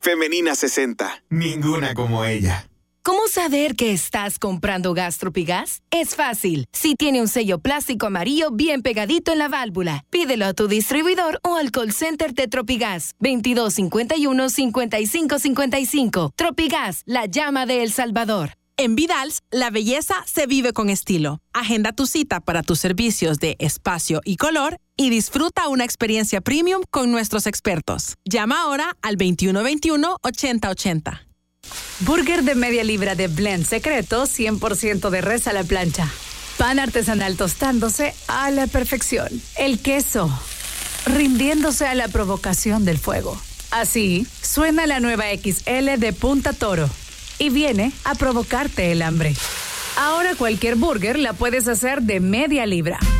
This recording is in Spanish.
Femenina 60. Ninguna como ella. ¿Cómo saber que estás comprando gas Tropigas? Es fácil. Si tiene un sello plástico amarillo bien pegadito en la válvula, pídelo a tu distribuidor o al call center de Tropigas. 2251-5555. Tropigas, la llama de El Salvador. En Vidals, la belleza se vive con estilo. Agenda tu cita para tus servicios de espacio y color y disfruta una experiencia premium con nuestros expertos. Llama ahora al 2121-8080. Burger de media libra de blend secreto, 100% de res a la plancha. Pan artesanal tostándose a la perfección. El queso rindiéndose a la provocación del fuego. Así suena la nueva XL de Punta Toro. Y viene a provocarte el hambre. Ahora cualquier burger la puedes hacer de media libra.